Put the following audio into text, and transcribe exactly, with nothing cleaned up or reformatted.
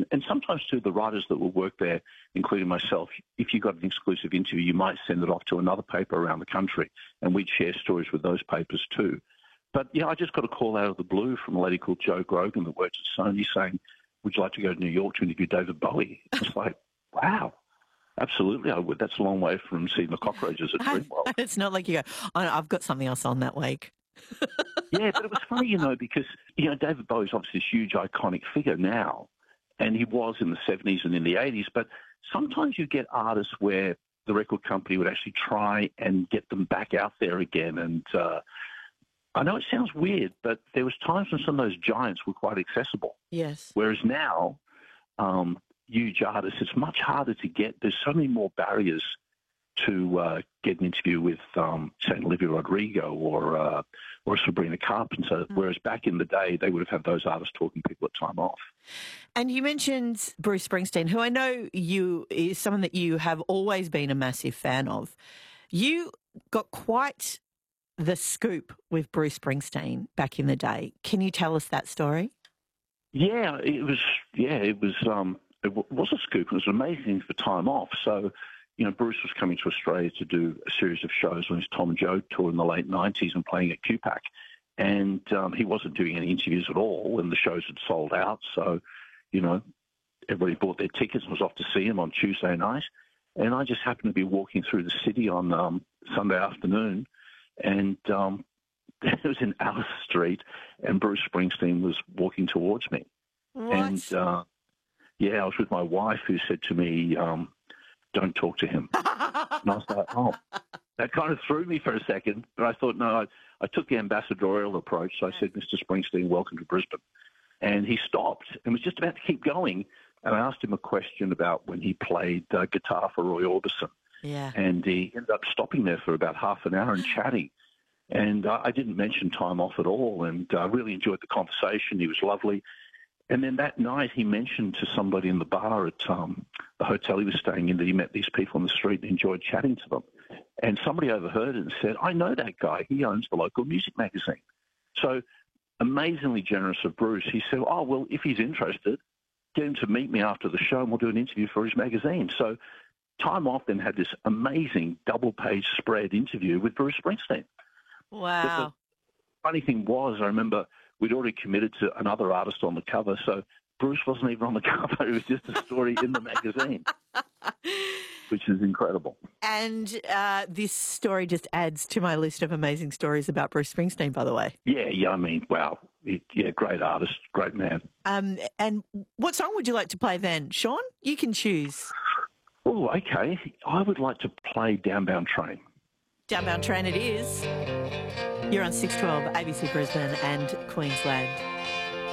and sometimes too, the writers that will work there, including myself, if you got an exclusive interview, you might send it off to another paper around the country, and we'd share stories with those papers too. But yeah, I just got a call out of the blue from a lady called Jo Grogan that works at Sony saying, would you like to go to New York to interview David Bowie? It's like, wow. Absolutely, I would. That's a long way from seeing the cockroaches at Dreamworld. It's not like you go, oh, I've got something else on that week. Yeah, but it was funny, you know, because, you know, David Bowie's obviously this huge iconic figure now, and he was in the seventies and in the eighties, but sometimes you get artists where the record company would actually try and get them back out there again. And uh, I know it sounds weird, but there was times when some of those giants were quite accessible. Yes. Whereas now, um, huge artists, it's much harder to get. There's so many more barriers to uh, get an interview with, um, say, Olivia Rodrigo or uh, or Sabrina Carpenter, mm. whereas back in the day, they would have had those artists talking people at time off. And you mentioned Bruce Springsteen, who I know you is someone that you have always been a massive fan of. You got quite the scoop with Bruce Springsteen back in the day. Can you tell us that story? Yeah, it was. Yeah, it was. Um, it was a scoop. It was amazing for time off. So, you know, Bruce was coming to Australia to do a series of shows on his Tom and Joe tour in the late nineties and playing at Q PAC. And um, he wasn't doing any interviews at all, and the shows had sold out. So, you know, everybody bought their tickets and was off to see him on Tuesday night. And I just happened to be walking through the city on um, Sunday afternoon, and um, it was in Alice Street, and Bruce Springsteen was walking towards me. What? And, uh, yeah, I was with my wife, who said to me, um, don't talk to him. And I was like, oh, that kind of threw me for a second. But I thought, no, I, I took the ambassadorial approach. So I said, Mister Springsteen, welcome to Brisbane. And he stopped and was just about to keep going. And I asked him a question about when he played uh, guitar for Roy Orbison. Yeah. And he ended up stopping there for about half an hour and chatting. And uh, I didn't mention time off at all, and I uh, really enjoyed the conversation. He was lovely. And then that night he mentioned to somebody in the bar at um, the hotel he was staying in that he met these people on the street and enjoyed chatting to them. And somebody overheard it and said, I know that guy. He owns the local music magazine. So amazingly generous of Bruce. He said, oh, well, if he's interested, get him to meet me after the show and we'll do an interview for his magazine. So Time Off then had this amazing double-page spread interview with Bruce Springsteen. Wow. But the funny thing was, I remember we'd already committed to another artist on the cover, so Bruce wasn't even on the cover. It was just a story in the magazine, which is incredible. And uh, this story just adds to my list of amazing stories about Bruce Springsteen, by the way. Yeah, yeah, I mean, wow. It, yeah, great artist, great man. Um, and what song would you like to play then? Sean, you can choose. Oh, okay. I would like to play Downbound Train. Downbound Train it is. You're on six twelve A B C Brisbane and Queensland.